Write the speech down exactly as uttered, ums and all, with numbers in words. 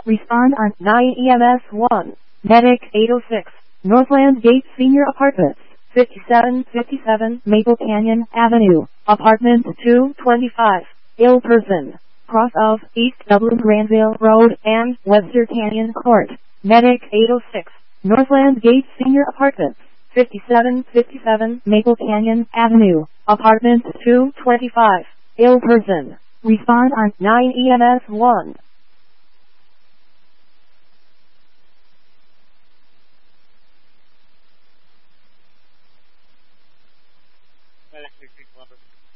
Respond on nine E M S one. Medic eight oh six. Northland Gate Senior Apartments. fifty-seven fifty-seven Maple Canyon Avenue. Apartment two twenty-five. Ill person. Cross of East Dublin Granville Road and Webster Canyon Court. Medic eight oh six. Northland Gate Senior Apartments. fifty-seven fifty-seven Maple Canyon Avenue. Apartment two twenty-five. Ill person. Respond on nine E M S one. Medic sixteen Columbus.